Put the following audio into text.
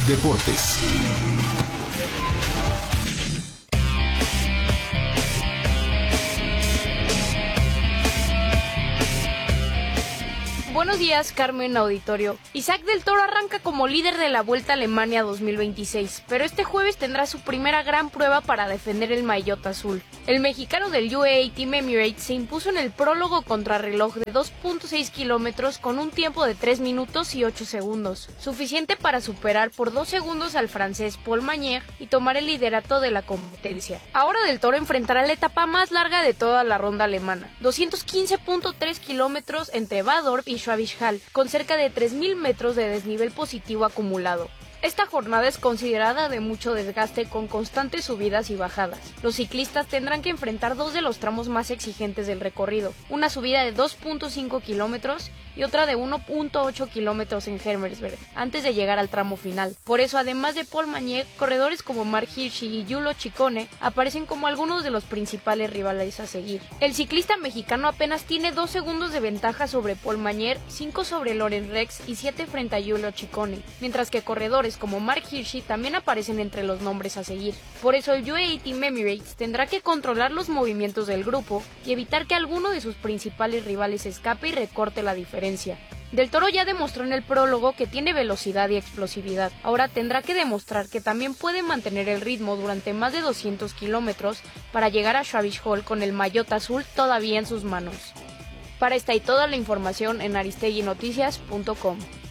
Deportes. Buenos días, Carmen Auditorio. Isaac del Toro arranca como líder de la Vuelta a Alemania 2026, pero este jueves tendrá su primera gran prueba para defender el maillot azul. El mexicano del UAE Team Emirates se impuso en el prólogo contrarreloj de 2.6 kilómetros con un tiempo de 3 minutos y 8 segundos, suficiente para superar por 2 segundos al francés Paul Magnier y tomar el liderato de la competencia. Ahora del Toro enfrentará la etapa más larga de toda la ronda alemana, 215.3 kilómetros entre Badorf y Schwäbisch Hall, con cerca de 3.000 metros de desnivel positivo acumulado. Esta jornada es considerada de mucho desgaste con constantes subidas y bajadas. Los ciclistas tendrán que enfrentar dos de los tramos más exigentes del recorrido, una subida de 2.5 kilómetros y otra de 1.8 kilómetros en Hermersberg, antes de llegar al tramo final. Por eso, además de Paul Magnier, corredores como Mark Hirschi y Giulio Ciccone aparecen como algunos de los principales rivales a seguir. El ciclista mexicano apenas tiene 2 segundos de ventaja sobre Paul Magnier, 5 sobre Lorenz Rex y 7 frente a Giulio Ciccone, mientras que corredores como Mark Hirschi también aparecen entre los nombres a seguir. Por eso el UAE Team Emirates tendrá que controlar los movimientos del grupo y evitar que alguno de sus principales rivales escape y recorte la diferencia. Del Toro ya demostró en el prólogo que tiene velocidad y explosividad. Ahora tendrá que demostrar que también puede mantener el ritmo durante más de 200 kilómetros para llegar a Schwäbisch Hall con el maillot azul todavía en sus manos. Para esta y toda la información en aristeguinoticias.com.